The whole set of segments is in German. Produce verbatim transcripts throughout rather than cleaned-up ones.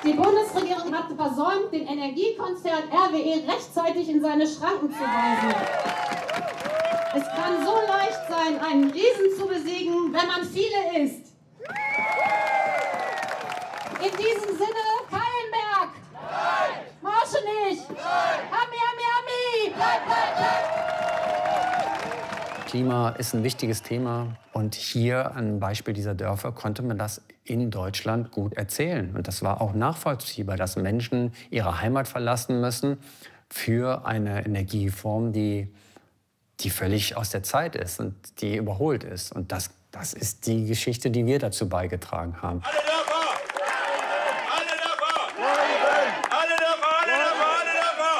Die Bundesregierung hat versäumt, den Energiekonzern R W E rechtzeitig in seine Schranken zu weisen. Es kann so leicht sein, einen Riesen zu besiegen, wenn man viele ist. In diesem Sinne, Keilenberg! Nein! Marschenich! Nein! Ami, ami, ami! Bleib, bleib, bleib! Klima ist ein wichtiges Thema. Und hier, am Beispiel dieser Dörfer, konnte man das in Deutschland gut erzählen. Und das war auch nachvollziehbar, dass Menschen ihre Heimat verlassen müssen für eine Energieform, die, die völlig aus der Zeit ist und die überholt ist. Und das, das ist die Geschichte, die wir dazu beigetragen haben. Alle Dörfer! Alle Dörfer! Alle Dörfer! Alle Dörfer! Alle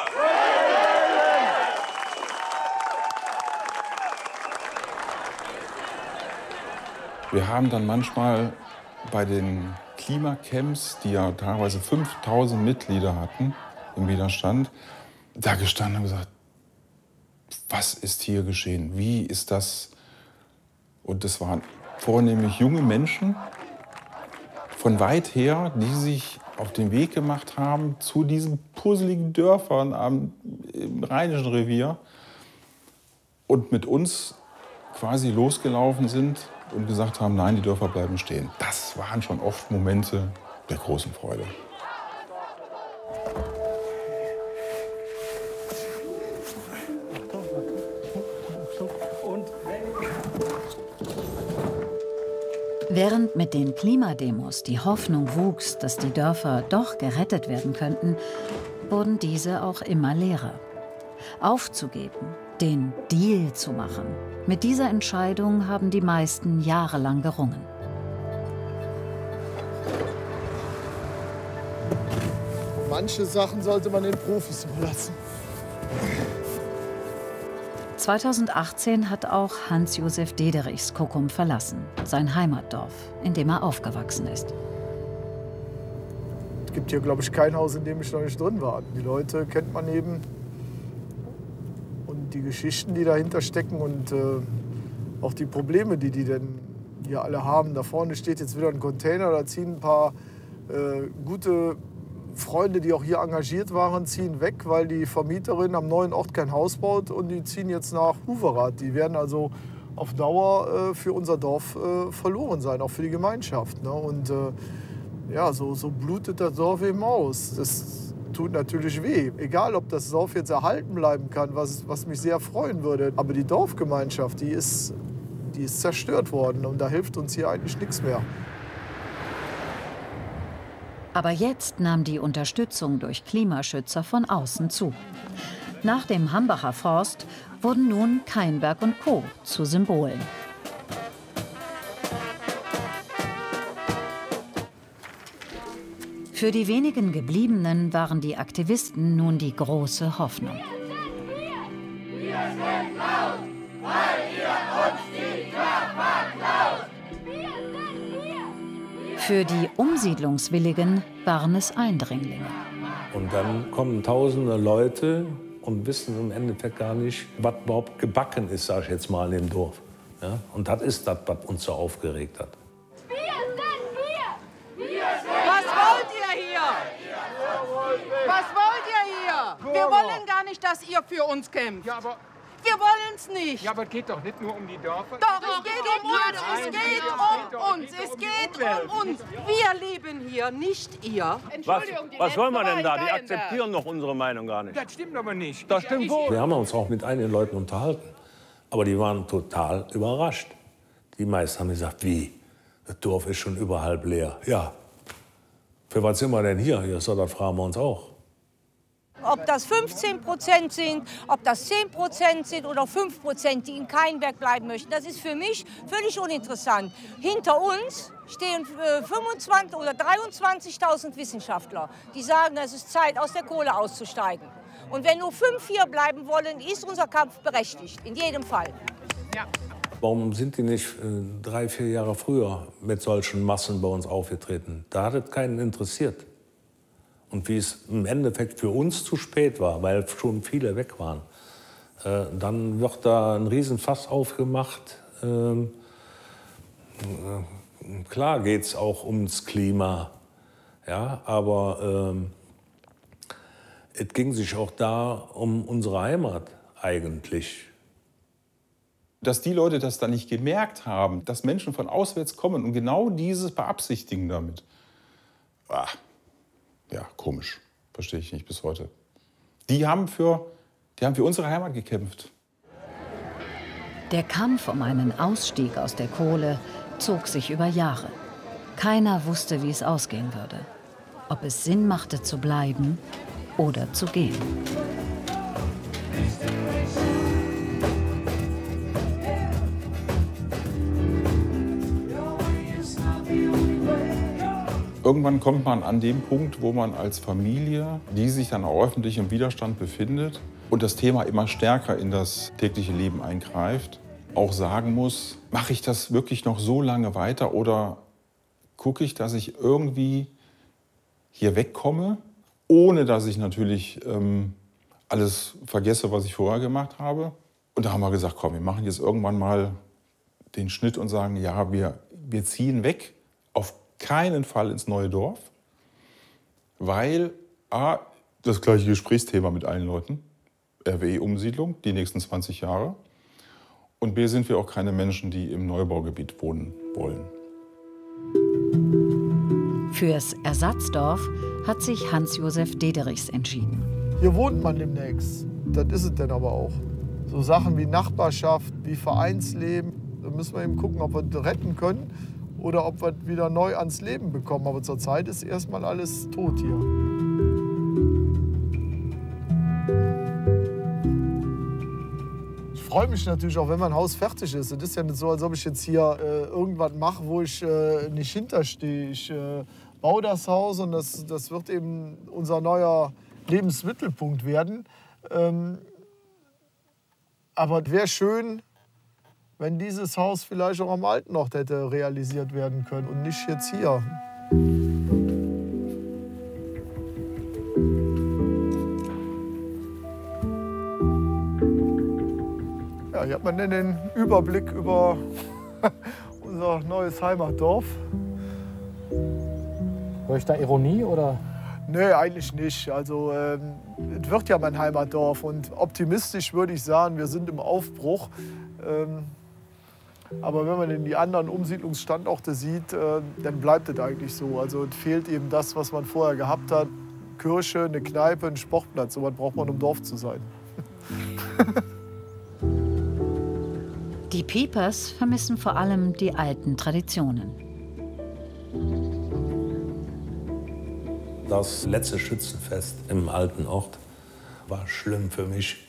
Dörfer! Wir haben dann manchmal bei den Klimacamps, die ja teilweise fünftausend Mitglieder hatten im Widerstand, da gestanden und gesagt, was ist hier geschehen? Wie ist das? Und das waren vornehmlich junge Menschen von weit her, die sich auf den Weg gemacht haben zu diesen puzzeligen Dörfern am, im Rheinischen Revier und mit uns quasi losgelaufen sind und gesagt haben, nein, die Dörfer bleiben stehen. Das waren schon oft Momente der großen Freude. Während mit den Klimademos die Hoffnung wuchs, dass die Dörfer doch gerettet werden könnten, wurden diese auch immer leerer. Aufzugeben, den Deal zu machen, mit dieser Entscheidung haben die meisten jahrelang gerungen. Manche Sachen sollte man den Profis überlassen. zweitausendachtzehn hat auch Hans-Josef Dederichs Cocum verlassen, sein Heimatdorf, in dem er aufgewachsen ist. Es gibt hier, glaube ich, kein Haus, in dem ich noch nicht drin war. Die Leute kennt man eben. Und die Geschichten, die dahinter stecken und äh, auch die Probleme, die die denn hier alle haben. Da vorne steht jetzt wieder ein Container, da ziehen ein paar äh, gute Freunde, die auch hier engagiert waren, ziehen weg, weil die Vermieterin am neuen Ort kein Haus baut und die ziehen jetzt nach Huverath. Die werden also auf Dauer äh, für unser Dorf äh, verloren sein, auch für die Gemeinschaft. Ne? Und äh, ja, so, so blutet das Dorf eben aus. Das tut natürlich weh. Egal, ob das Dorf jetzt erhalten bleiben kann, was, was mich sehr freuen würde. Aber die Dorfgemeinschaft, die ist, die ist zerstört worden und da hilft uns hier eigentlich nichts mehr. Aber jetzt nahm die Unterstützung durch Klimaschützer von außen zu. Nach dem Hambacher Forst wurden nun Keilenberg und Co. zu Symbolen. Für die wenigen Gebliebenen waren die Aktivisten nun die große Hoffnung. Wir sind laut, weil ihr uns die Dörfer klaut. Für die Umsiedlungswilligen waren es Eindringlinge. Und dann kommen tausende Leute und wissen im Endeffekt gar nicht, was überhaupt gebacken ist, sag ich jetzt mal, in dem Dorf. Ja? Und das ist das, was uns so aufgeregt hat. Wir sind wir! Wir sind Was wollt ihr hier? Was wollt ihr hier? Wir wollen gar nicht, dass ihr für uns kämpft. Ja, aber Wir wollen es nicht. Ja, aber es geht doch nicht nur um die Dörfer. Doch, es geht um uns. Es geht um uns. Es geht um uns. Wir leben hier, nicht ihr. Was, was wollen wir denn da? Die akzeptieren doch unsere Meinung gar nicht. Das stimmt aber nicht. Das stimmt wohl. Wir haben uns auch mit einigen Leuten unterhalten. Aber die waren total überrascht. Die meisten haben gesagt, wie? Das Dorf ist schon über halb leer. Ja. Für was sind wir denn hier? Ja, so, das fragen wir uns auch. Ob das fünfzehn Prozent sind, ob das zehn Prozent sind oder fünf Prozent, die in Keilenberg bleiben möchten, das ist für mich völlig uninteressant. Hinter uns stehen fünfundzwanzig oder dreiundzwanzigtausend Wissenschaftler, die sagen, es ist Zeit, aus der Kohle auszusteigen. Und wenn nur fünf hier bleiben wollen, ist unser Kampf berechtigt, in jedem Fall. Ja. Warum sind die nicht äh, drei, vier Jahre früher mit solchen Massen bei uns aufgetreten? Da hat es keinen interessiert. Und wie es im Endeffekt für uns zu spät war, weil schon viele weg waren, äh, dann wird da ein Riesenfass aufgemacht. Ähm, äh, klar geht es auch ums Klima. Ja, aber ähm, es ging sich auch da um unsere Heimat eigentlich. Dass die Leute das dann nicht gemerkt haben, dass Menschen von auswärts kommen und genau dieses beabsichtigen damit. Ah, ja, komisch. Verstehe ich nicht bis heute. Die haben für, die haben für unsere Heimat gekämpft. Der Kampf um einen Ausstieg aus der Kohle zog sich über Jahre. Keiner wusste, wie es ausgehen würde. Ob es Sinn machte, zu bleiben oder zu gehen. Irgendwann kommt man an den Punkt, wo man als Familie, die sich dann auch öffentlich im Widerstand befindet und das Thema immer stärker in das tägliche Leben eingreift, auch sagen muss, mache ich das wirklich noch so lange weiter oder gucke ich, dass ich irgendwie hier wegkomme, ohne dass ich natürlich ähm, alles vergesse, was ich vorher gemacht habe. Und da haben wir gesagt, komm, wir machen jetzt irgendwann mal den Schnitt und sagen, ja, wir, wir ziehen weg, auf keinen Fall ins neue Dorf, weil A, das gleiche Gesprächsthema mit allen Leuten, R W E-Umsiedlung, die nächsten zwanzig Jahre. Und B, sind wir auch keine Menschen, die im Neubaugebiet wohnen wollen. Fürs Ersatzdorf hat sich Hans-Josef Dederichs entschieden. Hier wohnt man demnächst. Das ist es denn aber auch. So Sachen wie Nachbarschaft, wie Vereinsleben, da müssen wir eben gucken, ob wir das retten können oder ob wir wieder neu ans Leben bekommen. Aber zurzeit ist erstmal alles tot hier. Ich freue mich natürlich auch, wenn mein Haus fertig ist. Es ist ja nicht so, als ob ich jetzt hier äh, irgendwas mache, wo ich äh, nicht hinterstehe. Ich äh, baue das Haus und das, das wird eben unser neuer Lebensmittelpunkt werden. Ähm, aber es wäre schön, wenn dieses Haus vielleicht auch am alten Ort hätte realisiert werden können und nicht jetzt hier. Ja, hier hat man dann den Überblick über unser neues Heimatdorf. Höre ich da Ironie oder? Nee, eigentlich nicht. Also ähm, es wird ja mein Heimatdorf und optimistisch würde ich sagen, wir sind im Aufbruch. Ähm, aber wenn man in die anderen Umsiedlungsstandorte sieht, äh, dann bleibt es eigentlich so. Also es fehlt eben das, was man vorher gehabt hat. Kirche, eine Kneipe, ein Sportplatz. So was braucht man, um Dorf zu sein. Die Piepers vermissen vor allem die alten Traditionen. Das letzte Schützenfest im alten Ort war schlimm für mich.